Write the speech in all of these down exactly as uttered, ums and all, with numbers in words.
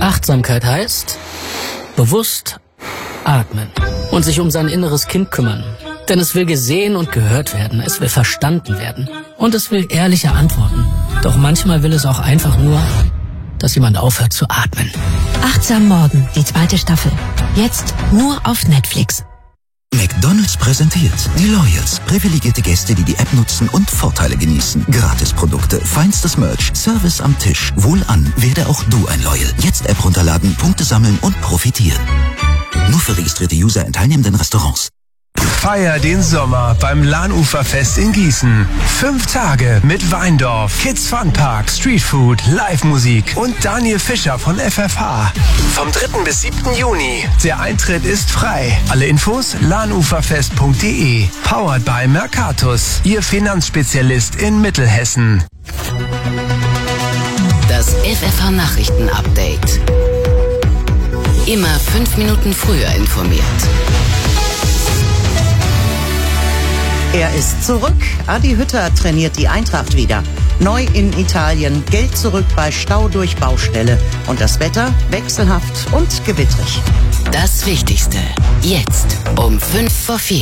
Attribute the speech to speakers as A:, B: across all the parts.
A: Achtsamkeit heißt bewusst atmen und sich um sein inneres Kind kümmern. Denn es will gesehen und gehört werden, es will verstanden werden und es will ehrliche Antworten. Doch manchmal will es auch einfach nur, dass jemand aufhört zu atmen.
B: Achtsam Morgen, die zweite Staffel. Jetzt nur auf Netflix.
C: McDonald's präsentiert die Loyals. Privilegierte Gäste, die die App nutzen und Vorteile genießen. Gratisprodukte, feinstes Merch, Service am Tisch. Wohlan, werde auch du ein Loyal. Jetzt App runterladen, Punkte sammeln und profitieren. Nur für registrierte User in teilnehmenden Restaurants.
D: Feier den Sommer beim Lahnuferfest in Gießen. Fünf Tage mit Weindorf, Kids Fun Park, Streetfood, Live-Musik und Daniel Fischer von F F H. Vom dritten bis siebten Juni. Der Eintritt ist frei. Alle Infos lahnuferfest punkt de. Powered by Mercatus, Ihr Finanzspezialist in Mittelhessen.
E: Das F F H-Nachrichten-Update. Immer fünf Minuten früher informiert.
F: Er ist zurück. Adi Hütter trainiert die Eintracht wieder. Neu in Italien, Geld zurück bei Stau durch Baustelle. Und das Wetter wechselhaft und gewittrig.
E: Das Wichtigste jetzt um fünf vor vier.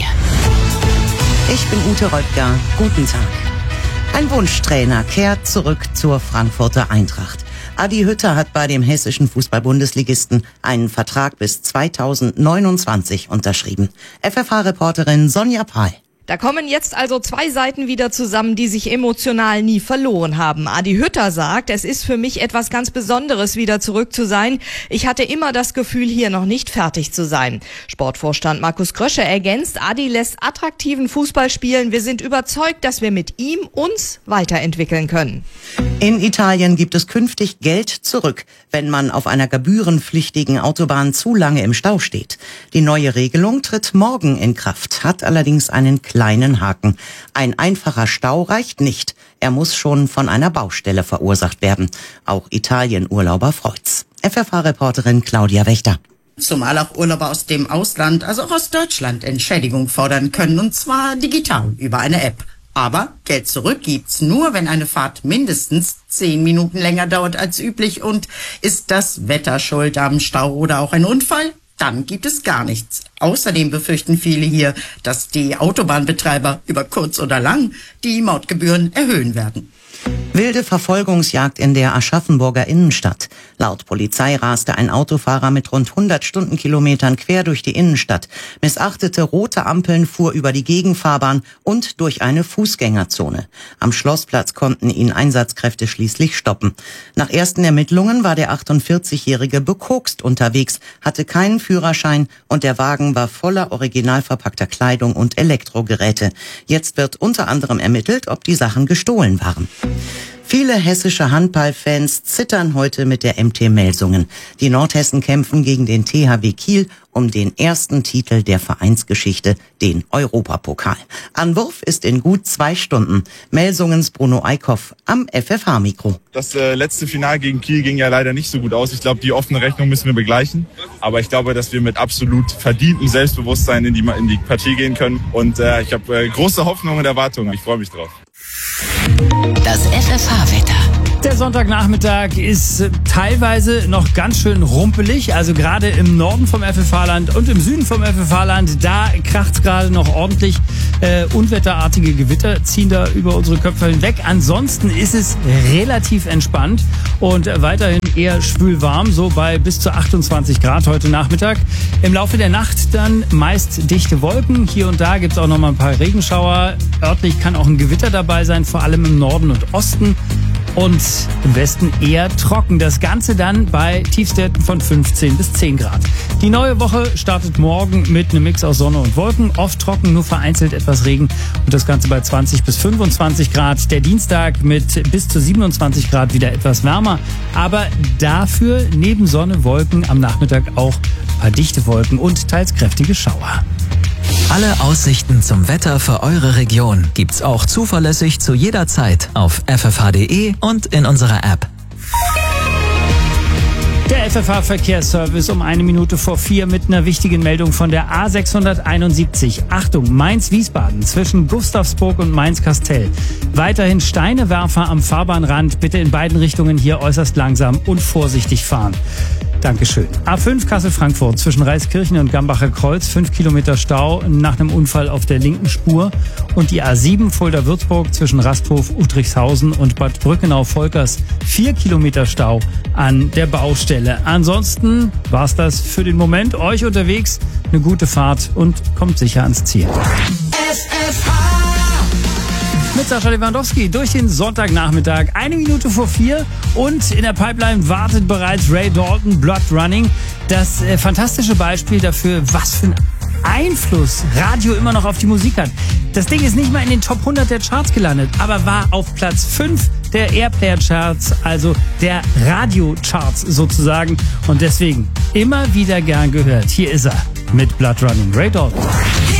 F: Ich bin Ute Röttger. Guten Tag. Ein Wunschtrainer kehrt zurück zur Frankfurter Eintracht. Adi Hütter hat bei dem hessischen Fußball-Bundesligisten einen Vertrag bis zweitausendneunundzwanzig unterschrieben. F F H-Reporterin Sonja Pahl.
G: Da kommen jetzt also zwei Seiten wieder zusammen, die sich emotional nie verloren haben. Adi Hütter sagt, es ist für mich etwas ganz Besonderes, wieder zurück zu sein. Ich hatte immer das Gefühl, hier noch nicht fertig zu sein. Sportvorstand Markus Krösche ergänzt, Adi lässt attraktiven Fußball spielen. Wir sind überzeugt, dass wir mit ihm uns weiterentwickeln können.
F: In Italien gibt es künftig Geld zurück, wenn man auf einer gebührenpflichtigen Autobahn zu lange im Stau steht. Die neue Regelung tritt morgen in Kraft, hat allerdings einen kleinen Haken. Ein einfacher Stau reicht nicht. Er muss schon von einer Baustelle verursacht werden. Auch Italienurlauber freut's. F F H-Reporterin Claudia Wächter.
H: Zumal auch Urlauber aus dem Ausland, also auch aus Deutschland, Entschädigung fordern können, und zwar digital über eine App. Aber Geld zurück gibt's nur, wenn eine Fahrt mindestens zehn Minuten länger dauert als üblich. Und ist das Wetter schuld am Stau oder auch ein Unfall? Dann gibt es gar nichts. Außerdem befürchten viele hier, dass die Autobahnbetreiber über kurz oder lang die Mautgebühren erhöhen werden.
F: Wilde Verfolgungsjagd in der Aschaffenburger Innenstadt. Laut Polizei raste ein Autofahrer mit rund hundert Stundenkilometern quer durch die Innenstadt, missachtete rote Ampeln, fuhr über die Gegenfahrbahn und durch eine Fußgängerzone. Am Schlossplatz konnten ihn Einsatzkräfte schließlich stoppen. Nach ersten Ermittlungen war der achtundvierzigjährige bekokst unterwegs, hatte keinen Führerschein und der Wagen war voller original verpackter Kleidung und Elektrogeräte. Jetzt wird unter anderem ermittelt, ob die Sachen gestohlen waren. Viele hessische Handballfans zittern heute mit der M T Melsungen. Die Nordhessen kämpfen gegen den T H W Kiel um den ersten Titel der Vereinsgeschichte, den Europapokal. Anwurf ist in gut zwei Stunden. Melsungens Bruno Eickhoff am F F H-Mikro.
I: Das äh, letzte Finale gegen Kiel ging ja leider nicht so gut aus. Ich glaube, die offene Rechnung müssen wir begleichen. Aber ich glaube, dass wir mit absolut verdientem Selbstbewusstsein in die, in die Partie gehen können. Und äh, ich habe äh, große Hoffnung und Erwartungen. Ich freue mich drauf.
E: Das F F H-Wetter.
J: Der Sonntagnachmittag ist teilweise noch ganz schön rumpelig. Also gerade im Norden vom F F H-Land und im Süden vom F F H-Land, da kracht's gerade noch ordentlich. Äh, unwetterartige Gewitter ziehen da über unsere Köpfe hinweg. Ansonsten ist es relativ entspannt und weiterhin eher schwül warm, so bei bis zu achtundzwanzig Grad heute Nachmittag. Im Laufe der Nacht dann meist dichte Wolken. Hier und da gibt's auch noch mal ein paar Regenschauer. Örtlich kann auch ein Gewitter dabei sein, vor allem im Norden und Osten. Und im Westen eher trocken. Das Ganze dann bei Tiefstwerten von fünfzehn bis zehn Grad. Die neue Woche startet morgen mit einem Mix aus Sonne und Wolken. Oft trocken, nur vereinzelt etwas Regen. Und das Ganze bei zwanzig bis fünfundzwanzig Grad. Der Dienstag mit bis zu siebenundzwanzig Grad wieder etwas wärmer. Aber dafür neben Sonne, Wolken am Nachmittag auch ein paar dichte Wolken und teils kräftige Schauer.
K: Alle Aussichten zum Wetter für eure Region gibt's auch zuverlässig zu jeder Zeit auf f f h punkt d e und in unserer App.
J: Der F F H-Verkehrsservice um eine Minute vor vier mit einer wichtigen Meldung von der A sechshunderteinundsiebzig. Achtung, Mainz-Wiesbaden zwischen Gustavsburg und Mainz-Kastell. Weiterhin Steinewerfer am Fahrbahnrand. Bitte in beiden Richtungen hier äußerst langsam und vorsichtig fahren. Dankeschön. A fünf Kassel-Frankfurt zwischen Reiskirchen und Gambacher Kreuz, fünf Kilometer Stau nach einem Unfall auf der linken Spur. Und die A sieben Fulda-Würzburg zwischen Rasthof, Uttrichshausen und Bad Brückenau-Volkers, vier Kilometer Stau an der Baustelle. Ansonsten war's das für den Moment. Euch unterwegs eine gute Fahrt und kommt sicher ans Ziel.
L: F F H
J: Mit Sascha Lewandowski durch den Sonntagnachmittag, eine Minute vor vier, und in der Pipeline wartet bereits Ray Dalton, Blood Running. Das äh, fantastische Beispiel dafür, was für ein Einfluss Radio immer noch auf die Musik hat. Das Ding ist nicht mal in den Top hundert der Charts gelandet, aber war auf Platz fünf der Airplayer-Charts, also der Radio-Charts sozusagen. Und deswegen immer wieder gern gehört. Hier ist er mit Blood Running, Ray Dalton.